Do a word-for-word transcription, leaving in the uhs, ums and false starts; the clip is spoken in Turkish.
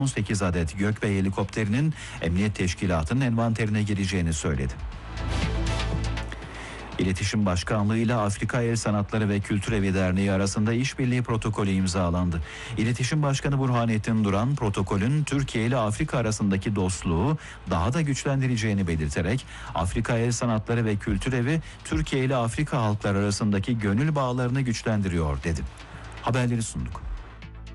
on sekiz adet Gökbey helikopterinin Emniyet Teşkilatı'nın envanterine gireceğini söyledi. İletişim Başkanlığı ile Afrika El Sanatları ve Kültür Evi Derneği arasında işbirliği protokolü imzalandı. İletişim Başkanı Burhanettin Duran, protokolün Türkiye ile Afrika arasındaki dostluğu daha da güçlendireceğini belirterek, Afrika El Sanatları ve Kültür Evi, Türkiye ile Afrika halkları arasındaki gönül bağlarını güçlendiriyor dedi. Haberleri sunduk.